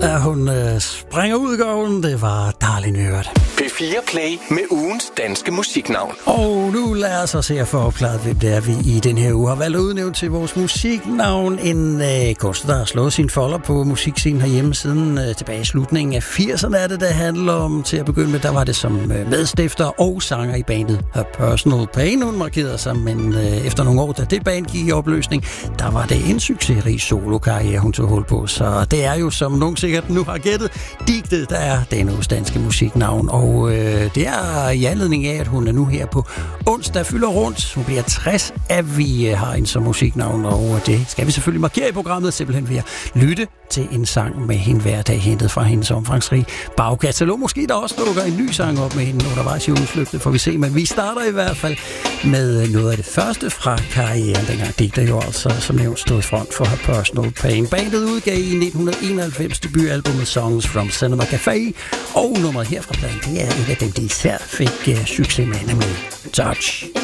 Ja, hun springer ud i gården. Det var Darlene Hørt. P4 Play med ugens danske musiknavn. Og nu lad os se at få opklaret, hvem det er, vi i den her uge har valgt at udnævne til vores musiknavn. En kunstner, der har slået sine folder på musikscenen herhjemme siden tilbage i slutningen af 80'erne er det handler om. Til at begynde med, der var det som medstifter og sanger i bandet Her Personal Pain. Hun markerede sig, men efter nogle år, da det band gik i opløsning, der var det en succesrig solokarriere, hun tog hul på. Så det er jo, som nogen sikkert nu har gættet, digtet, der er den uges danske musiknavn. Og det er i anledning af, at hun er nu her på onsdag fylder rundt. Hun bliver 60, at vi har en som musiknavn, og det skal vi selvfølgelig markere i programmet, simpelthen ved at lytte til en sang med hende hver dag, hentet fra hendes omfangsrige bagkatalog. Måske der også dukker en ny sang op med hende undervejs i ugens løb, får vi se, men vi starter i hvert fald med noget af det første fra karrieren, dengang digter jo altså, som nævnt, stod i front for Her Personal Pain. Bandet udgav i 1991 debutalbummet Songs from Cinema Café, og nummeret her fra pladen, det er et af dem, de især fik succes med, nemlig Touch.